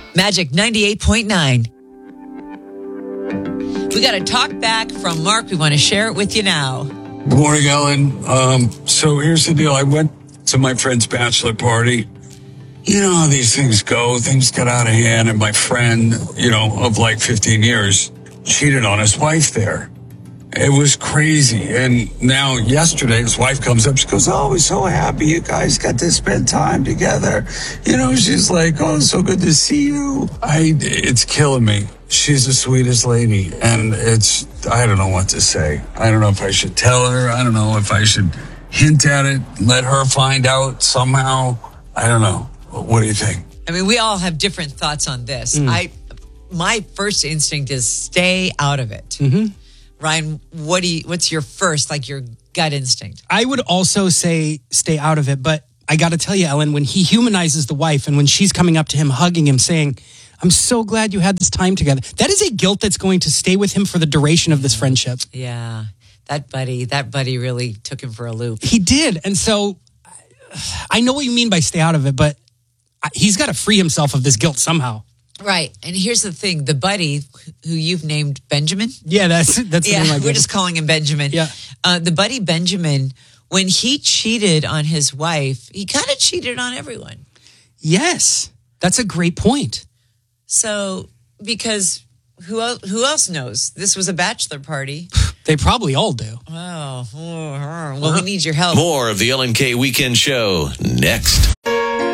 Magic 98.9. We got a talk back from Mark. We want to share it with you now. Good morning, Ellen. So here's the deal. I went to my friend's bachelor party. You know how these things go. Things got out of hand, and my friend, of like 15 years, cheated on his wife there. It was crazy. And now yesterday, his wife comes up. She goes, "Oh, we're so happy you guys got to spend time together." She's like, "Oh, it's so good to see you." It's killing me. She's the sweetest lady. And I don't know what to say. I don't know if I should tell her. I don't know if I should hint at it, let her find out somehow. I don't know. What do you think? I mean, we all have different thoughts on this. My first instinct is stay out of it. Mm-hmm. Ryan, what's your first, your gut instinct? I would also say stay out of it, but I got to tell you, Ellen, when he humanizes the wife and when she's coming up to him, hugging him, saying, "I'm so glad you had this time together," that is a guilt that's going to stay with him for the duration of this friendship. Yeah, that buddy really took him for a loop. He did. And so I know what you mean by stay out of it, but he's got to free himself of this guilt somehow. Right. And here's the thing. The buddy who you've named Benjamin. Yeah, that's the name I we're just calling him Benjamin. Yeah. The buddy Benjamin, when he cheated on his wife, he kind of cheated on everyone. Yes. That's a great point. So, because who else knows? This was a bachelor party. They probably all do. Oh, well, we need your help. More of the Ellen K Weekend Show next.